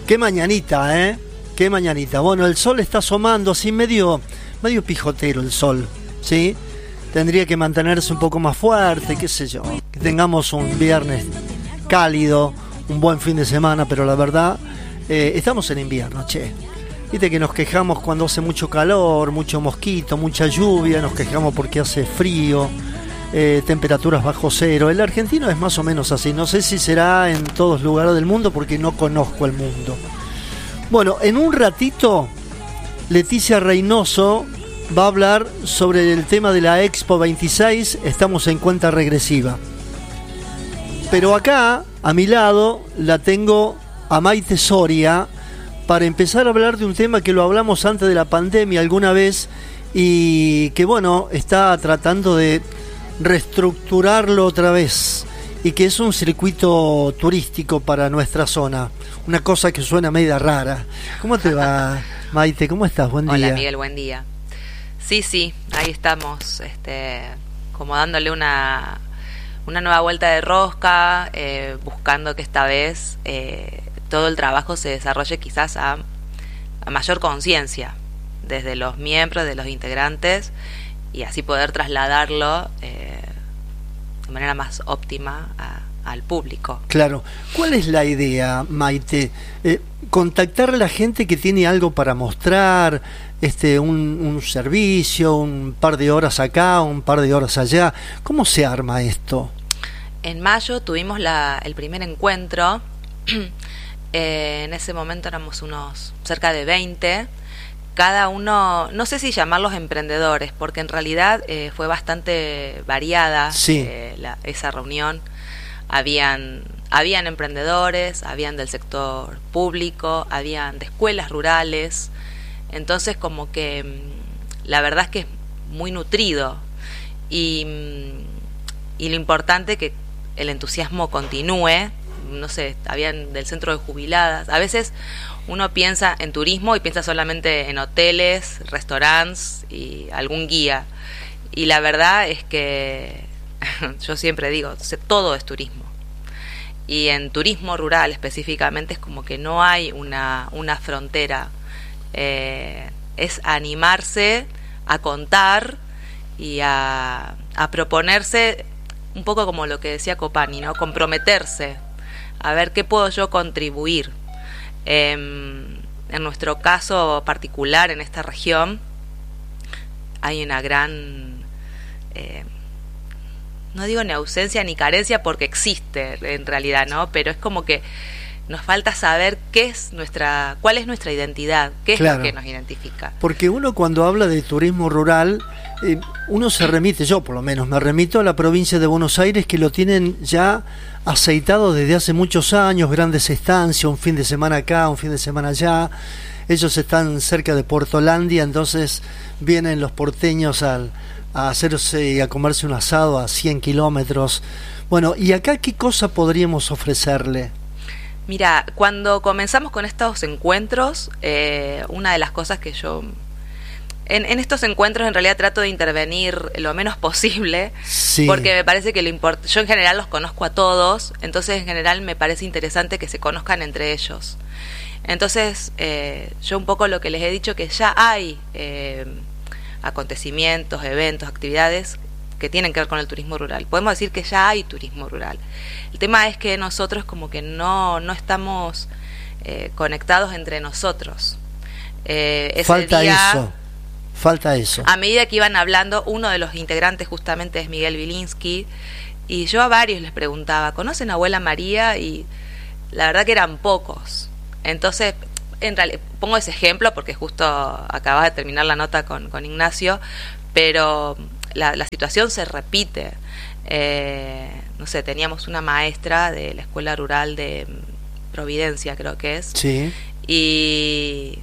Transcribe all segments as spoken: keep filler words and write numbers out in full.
Qué mañanita, ¿eh? Qué mañanita. Bueno, el sol está asomando así medio, medio pijotero el sol, ¿sí? Tendría que mantenerse un poco más fuerte, qué sé yo. Que tengamos un viernes cálido, un buen fin de semana, pero la verdad, eh, estamos en invierno, che. Viste que nos quejamos cuando hace mucho calor, mucho mosquito, mucha lluvia, nos quejamos porque hace frío, eh, temperaturas bajo cero. El argentino es más o menos así, no sé si será en todos lugares del mundo porque no conozco el mundo. Bueno, en un ratito Leticia Reynoso va a hablar sobre el tema de la Expo veintiséis, estamos en cuenta regresiva. Pero acá, a mi lado, la tengo a Maite Soria para empezar a hablar de un tema que lo hablamos antes de la pandemia alguna vez y que, bueno, está tratando de reestructurarlo otra vez y que es un circuito turístico para nuestra zona. Una cosa que suena media rara. ¿Cómo te va, Maite? ¿Cómo estás? Buen día. Hola, Miguel, buen día. Sí, sí, ahí estamos, este, como dándole una, una nueva vuelta de rosca, eh, buscando que esta vez eh, todo el trabajo se desarrolle quizás a, a mayor conciencia, desde los miembros, de los integrantes, y así poder trasladarlo eh, de manera más óptima a, al público. Claro. ¿Cuál es la idea, Maite? Eh, contactar a la gente que tiene algo para mostrar, este, un, un servicio, un par de horas acá, un par de horas allá. ¿Cómo se arma esto? En mayo tuvimos la, el primer encuentro. eh, en ese momento éramos unos cerca de veinte. Cada uno, no sé si llamarlos emprendedores, porque en realidad eh, fue bastante variada sí. eh, la, esa reunión. Habían, habían emprendedores, habían del sector público, habían de escuelas rurales. Entonces, como que la verdad es que es muy nutrido y, y lo importante es que el entusiasmo continúe. No sé, habían del centro de jubiladas. A veces uno piensa en turismo y piensa solamente en hoteles, restaurantes y algún guía. Y la verdad es que yo siempre digo, todo es turismo. Y en turismo rural específicamente es como que no hay una, una frontera. Eh, es animarse a contar y a, a proponerse, un poco como lo que decía Copani, ¿no? Comprometerse a ver qué puedo yo contribuir. Eh, en nuestro caso particular en esta región hay una gran, eh, no digo ni ausencia ni carencia porque existe en realidad, ¿no? Pero es como que nos falta saber qué es nuestra, cuál es nuestra identidad, qué claro. es lo que nos identifica. Porque uno cuando habla de turismo rural, eh, uno se remite, yo por lo menos me remito a la provincia de Buenos Aires, que lo tienen ya aceitado desde hace muchos años, grandes estancias, un fin de semana acá, un fin de semana allá. Ellos están cerca de Portolandia, entonces vienen los porteños al, a hacerse y a comerse un asado a cien kilómetros. Bueno, ¿y acá qué cosa podríamos ofrecerle? Mira, cuando comenzamos con estos encuentros, eh, una de las cosas que yo... En, en estos encuentros en realidad trato de intervenir lo menos posible, sí. porque me parece que lo import- yo en general los conozco a todos, entonces en general me parece interesante que se conozcan entre ellos. Entonces eh, yo un poco lo que les he dicho que ya hay eh, acontecimientos, eventos, actividades que tienen que ver con el turismo rural. Podemos decir que ya hay turismo rural. El tema es que nosotros como que no, no estamos eh, conectados entre nosotros. Eh, ese Falta día, eso. Falta eso. A medida que iban hablando, uno de los integrantes justamente es Miguel Bilinsky, y yo a varios les preguntaba, ¿conocen a Abuela María? Y la verdad que eran pocos. Entonces, en realidad, pongo ese ejemplo porque justo acababa de terminar la nota con, con Ignacio, pero la, la situación se repite. Eh, no sé, teníamos una maestra de la escuela rural de Providencia, creo que es. Sí. Y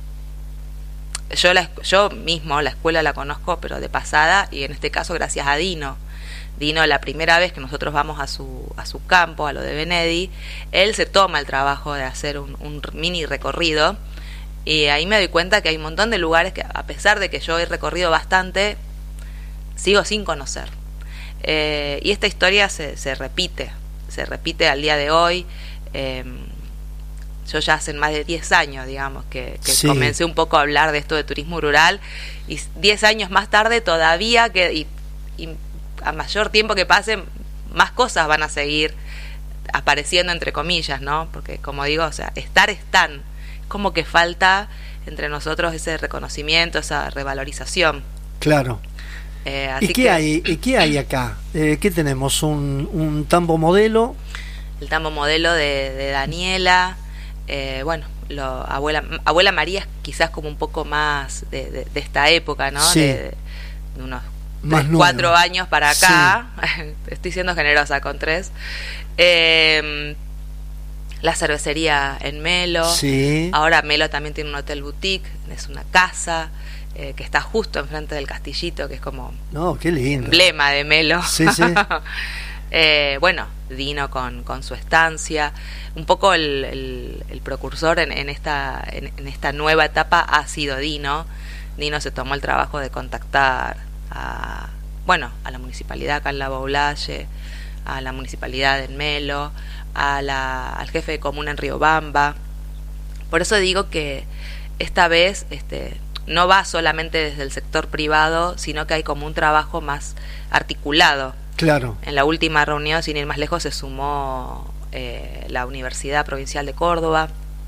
yo, la, yo mismo la escuela la conozco, pero de pasada, y en este caso gracias a Dino. Dino, la primera vez que nosotros vamos a su a su campo, a lo de Benedi, él se toma el trabajo de hacer un, un mini recorrido, y ahí me doy cuenta que hay un montón de lugares que, a pesar de que yo he recorrido bastante, sigo sin conocer. Eh, y esta historia se, se repite, se repite al día de hoy. Eh, yo ya hace más de diez años, digamos, que, que sí. comencé un poco a hablar de esto de turismo rural, y diez años más tarde todavía, que y, y a mayor tiempo que pase, más cosas van a seguir apareciendo, entre comillas, ¿no? Porque, como digo, o sea, estar están, como que falta entre nosotros ese reconocimiento, esa revalorización. Claro. Eh, así ¿Y qué que, hay, y qué hay acá? Eh, ¿Qué tenemos? ¿Un, un tambo modelo? El tambo modelo de, de Daniela, eh, bueno, lo, abuela, abuela María es quizás como un poco más de, de, de esta época, ¿no? Sí. De, de unos Más tres, nuevo. cuatro años para acá. Sí. Estoy siendo generosa con tres. Eh, la cervecería en Melo. Sí. Ahora Melo también tiene un hotel boutique, es una casa eh, que está justo enfrente del Castillito, que es como no, qué lindo. Emblema de Melo. Sí, sí. eh, bueno, Dino con, con su estancia. Un poco el, el, el precursor en, en, esta, en, en esta nueva etapa ha sido Dino. Dino se tomó el trabajo de contactar a, bueno, a la municipalidad acá en La Baulalle, a la municipalidad en Melo, a la, al jefe de comuna en Riobamba. Por eso digo que esta vez este, no va solamente desde el sector privado, sino que hay como un trabajo más articulado. Claro. En la última reunión, sin ir más lejos, se sumó eh, la Universidad Provincial de Córdoba.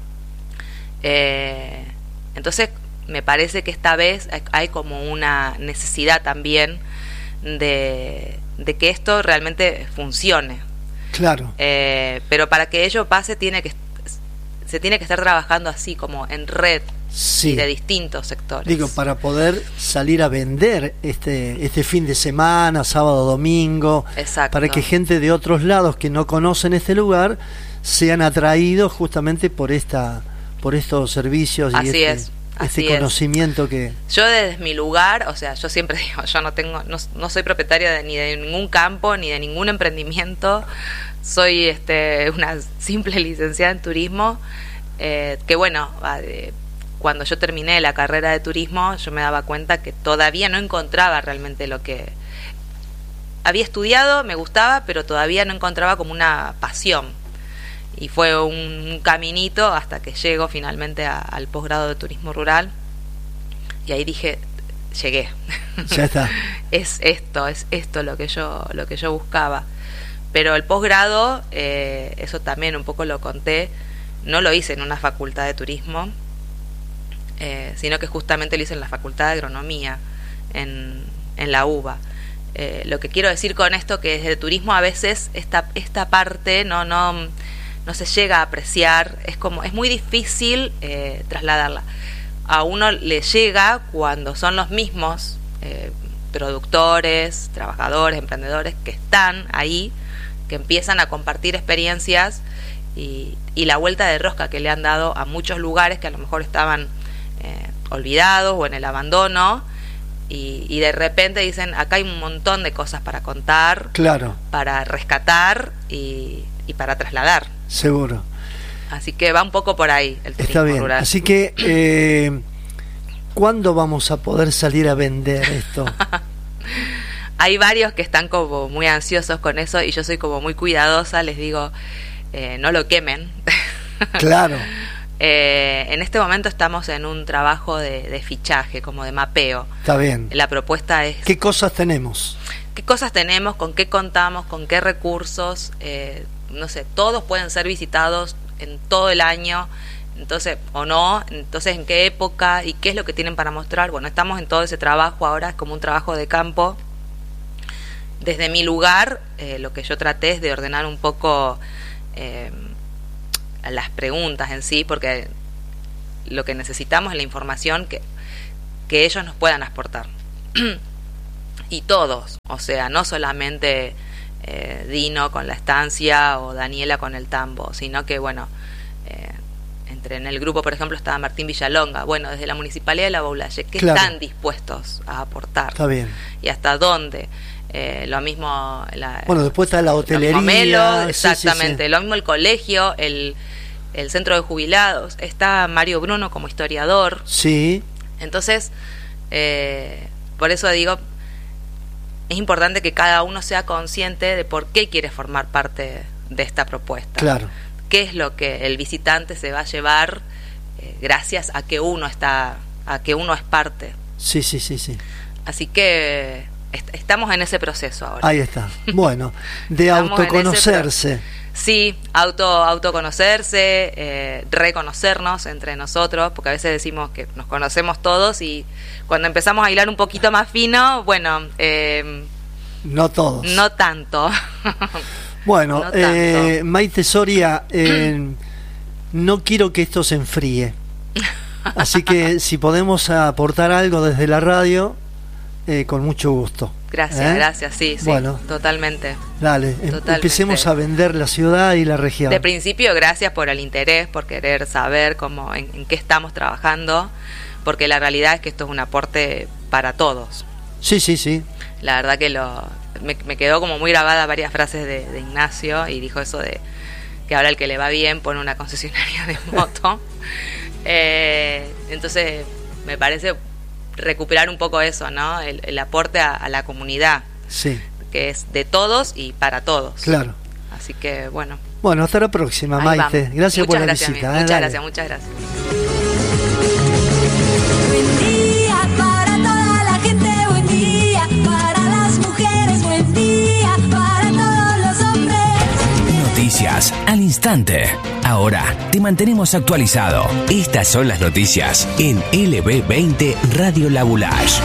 Eh, entonces, me parece que esta vez hay como una necesidad también de, de que esto realmente funcione. Claro. Eh, pero para que ello pase, tiene que se tiene que estar trabajando así, como en red. Sí. Y de distintos sectores. Digo, para poder salir a vender este este fin de semana, sábado, domingo, exacto, para que gente de otros lados que no conocen este lugar sean atraídos justamente por esta por estos servicios y así este, es, así este conocimiento es. que yo desde mi lugar, o sea, yo siempre digo, yo no tengo no, no soy propietaria de, ni de ningún campo ni de ningún emprendimiento, soy este una simple licenciada en turismo, eh, que bueno, eh, cuando yo terminé la carrera de turismo, yo me daba cuenta que todavía no encontraba realmente lo que había estudiado, me gustaba, pero todavía no encontraba como una pasión. Y fue un, un caminito hasta que llego finalmente a, al posgrado de turismo rural. Y ahí dije, llegué. ya está. es esto, es esto lo que yo, lo que yo buscaba. Pero el posgrado, eh, eso también un poco lo conté, no lo hice en una facultad de turismo, Eh, sino que justamente lo hice en la Facultad de Agronomía, en, en la U B A. Eh, lo que quiero decir con esto, que desde el turismo a veces esta, esta parte no, no, no se llega a apreciar, es como es muy difícil eh, trasladarla. A uno le llega cuando son los mismos eh, productores, trabajadores, emprendedores que están ahí, que empiezan a compartir experiencias y, y la vuelta de rosca que le han dado a muchos lugares que a lo mejor estaban Eh, olvidados o en el abandono y, y de repente dicen, acá hay un montón de cosas para contar, claro, para rescatar y, y para trasladar. Seguro. Así que va un poco por ahí el turismo Está bien. rural. Así que eh, ¿cuándo vamos a poder salir a vender esto? Hay varios que están como muy ansiosos con eso y yo soy como muy cuidadosa, les digo, eh, no lo quemen. Claro. Eh, en este momento estamos en un trabajo de, de fichaje, como de mapeo. Está bien. La propuesta es... ¿Qué cosas tenemos? ¿Qué cosas tenemos? ¿Con qué contamos? ¿Con qué recursos? Eh, no sé, todos pueden ser visitados en todo el año, entonces, o no, entonces en qué época y qué es lo que tienen para mostrar. Bueno, estamos en todo ese trabajo ahora, es como un trabajo de campo. Desde mi lugar, eh, lo que yo traté es de ordenar un poco... Eh, las preguntas en sí, porque lo que necesitamos es la información que, que ellos nos puedan aportar. Y todos, o sea, no solamente eh, Dino con la estancia o Daniela con el tambo, sino que, bueno, eh, entre en el grupo, por ejemplo, estaba Martín Villalonga. Bueno, desde la Municipalidad de La Baulalle, ¿qué claro. están dispuestos a aportar? Está bien. ¿Y hasta dónde? Eh, lo mismo... La, bueno, después está la hotelería. Melo, exactamente. Sí, sí, sí. Lo mismo el colegio, el... el centro de jubilados, está Mario Bruno como historiador. Sí. Entonces, eh, por eso digo, es importante que cada uno sea consciente de por qué quiere formar parte de esta propuesta. Claro. qué es lo que el visitante se va a llevar eh, gracias a que uno está, a que uno es parte. Sí, sí, sí, sí. Así que est- estamos en ese proceso ahora. Ahí está. Bueno, de autoconocerse. Sí, auto, autoconocerse, eh, reconocernos entre nosotros, porque a veces decimos que nos conocemos todos y cuando empezamos a hilar un poquito más fino, bueno, eh, no todos. No tanto. Bueno, no tanto. Eh, Maite Soria, eh, no quiero que esto se enfríe, así que si podemos aportar algo desde la radio, eh, con mucho gusto. Gracias, ¿Eh? gracias, sí, sí, bueno, totalmente. Dale, totalmente. Empecemos a vender la ciudad y la región. De principio, gracias por el interés, por querer saber cómo, en, en qué estamos trabajando, porque la realidad es que esto es un aporte para todos. Sí, sí, sí. La verdad que lo me, me quedó como muy grabada varias frases de, de Ignacio, y dijo eso de que ahora el que le va bien pone una concesionaria de moto. eh, entonces, me parece recuperar un poco eso, ¿no? El, el aporte a, a la comunidad, sí, que es de todos y para todos. Claro. Así que bueno. Bueno, hasta la próxima, Maite. Vamos. Gracias muchas por la gracias, visita. Muchas eh, gracias, muchas gracias. Buen día para toda la gente, buen día para las mujeres, buen día para todos los hombres. Noticias al instante. Ahora te mantenemos actualizado. Estas son las noticias en L B veinte Radio La Boulage.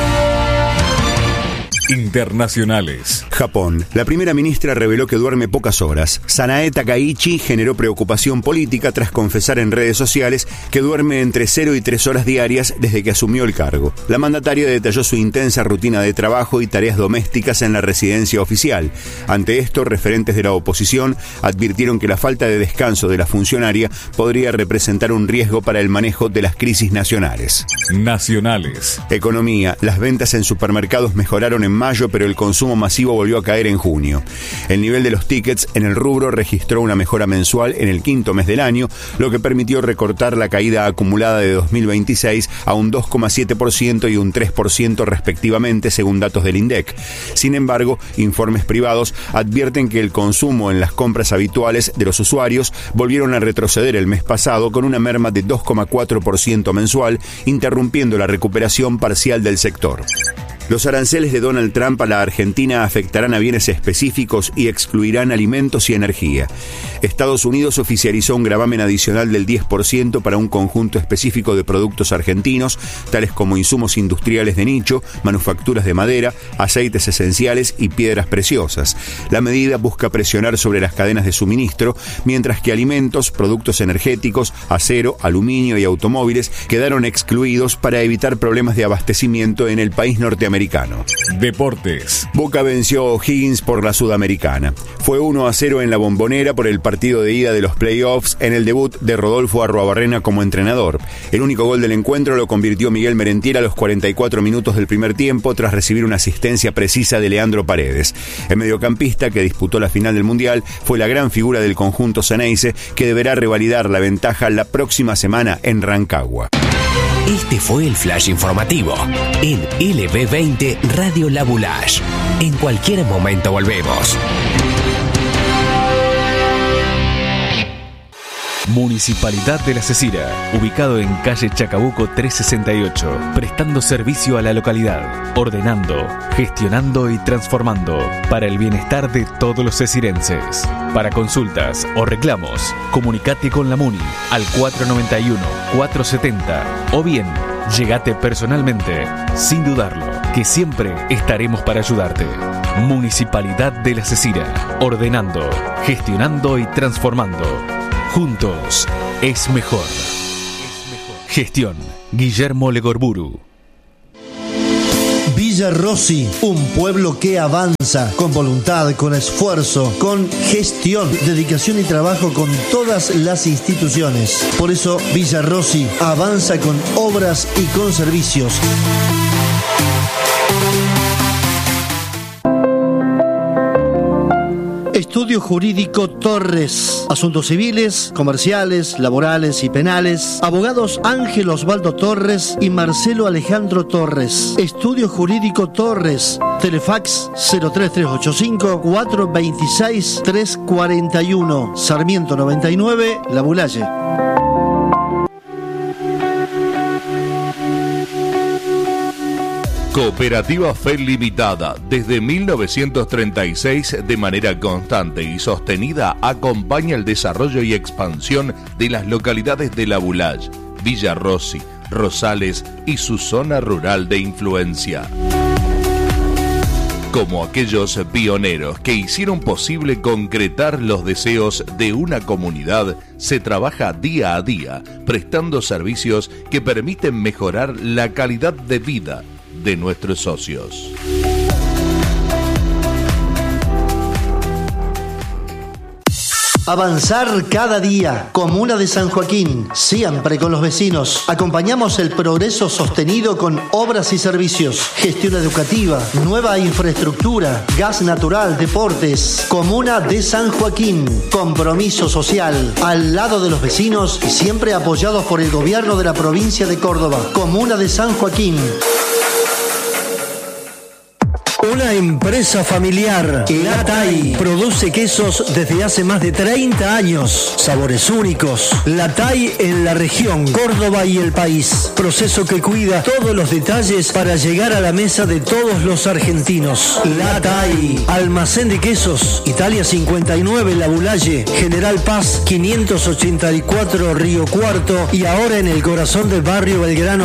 Internacionales. Japón. La primera ministra reveló que duerme pocas horas. Sanae Takaichi generó preocupación política tras confesar en redes sociales que duerme entre cero y tres horas diarias desde que asumió el cargo. La mandataria detalló su intensa rutina de trabajo y tareas domésticas en la residencia oficial. Ante esto, referentes de la oposición advirtieron que la falta de descanso de la funcionaria podría representar un riesgo para el manejo de las crisis nacionales. Nacionales. Economía. Las ventas en supermercados mejoraron en mayo, pero el consumo masivo volvió a caer en junio. El nivel de los tickets en el rubro registró una mejora mensual en el quinto mes del año, lo que permitió recortar la caída acumulada de dos mil veintiséis a un dos coma siete por ciento y un tres por ciento respectivamente, según datos del INDEC. Sin embargo, informes privados advierten que el consumo en las compras habituales de los usuarios volvieron a retroceder el mes pasado con una merma de dos coma cuatro por ciento mensual, interrumpiendo la recuperación parcial del sector. Los aranceles de Donald Trump a la Argentina afectarán a bienes específicos y excluirán alimentos y energía. Estados Unidos oficializó un gravamen adicional del diez por ciento para un conjunto específico de productos argentinos, tales como insumos industriales de nicho, manufacturas de madera, aceites esenciales y piedras preciosas. La medida busca presionar sobre las cadenas de suministro, mientras que alimentos, productos energéticos, acero, aluminio y automóviles quedaron excluidos para evitar problemas de abastecimiento en el país norteamericano. Deportes. Boca venció a O'Higgins por la Sudamericana. Fue uno a cero en la Bombonera por el partido de ida de los playoffs en el debut de Rodolfo Arruabarrena como entrenador. El único gol del encuentro lo convirtió Miguel Merentiel a los cuarenta y cuatro minutos del primer tiempo tras recibir una asistencia precisa de Leandro Paredes. El mediocampista que disputó la final del Mundial fue la gran figura del conjunto Ceneice, que deberá revalidar la ventaja la próxima semana en Rancagua. Este fue el flash informativo en L B veinte Radio La Boulage. En cualquier momento volvemos. Municipalidad de La Cecina, ubicado en calle Chacabuco trescientos sesenta y ocho, prestando servicio a la localidad, ordenando, gestionando y transformando para el bienestar de todos los cecirenses. Para consultas o reclamos, comunicate con la Muni al cuatro noventa y uno, cuatrocientos setenta o bien, llegate personalmente, sin dudarlo, que siempre estaremos para ayudarte. Municipalidad de La Cecina, ordenando, gestionando y transformando. Juntos es mejor. Gestión Guillermo Legorburu. Villa Rossi, un pueblo que avanza con voluntad, con esfuerzo, con gestión, dedicación y trabajo con todas las instituciones. Por eso Villa Rossi avanza con obras y con servicios. Estudio Estudio Jurídico Torres. Asuntos civiles, comerciales, laborales y penales. Abogados Ángel Osvaldo Torres y Marcelo Alejandro Torres. Estudio Jurídico Torres. Telefax cero tres tres ocho cinco, cuatro dos seis, tres cuatro uno. Sarmiento noventa y nueve, La Bulaye. Cooperativa Fe Limitada, desde mil novecientos treinta y seis, de manera constante y sostenida, acompaña el desarrollo y expansión de las localidades de La Bulaye, Villa Rossi, Rosales y su zona rural de influencia. Como aquellos pioneros que hicieron posible concretar los deseos de una comunidad, se trabaja día a día, prestando servicios que permiten mejorar la calidad de vida de nuestros socios. Avanzar cada día. Comuna de San Joaquín, siempre con los vecinos. Acompañamos el progreso sostenido con obras y servicios, gestión educativa, nueva infraestructura, gas natural, deportes. Comuna de San Joaquín, compromiso social, al lado de los vecinos y siempre apoyados por el gobierno de la provincia de Córdoba. Comuna de San Joaquín. Una empresa familiar, La Tai, produce quesos desde hace más de treinta años. Sabores únicos. La Tai en la región, Córdoba y el país. Proceso que cuida todos los detalles para llegar a la mesa de todos los argentinos. La Tai, almacén de quesos, Italia cincuenta y nueve, La Bulaye, General Paz quinientos ochenta y cuatro, Río Cuarto y ahora en el corazón del barrio Belgrano.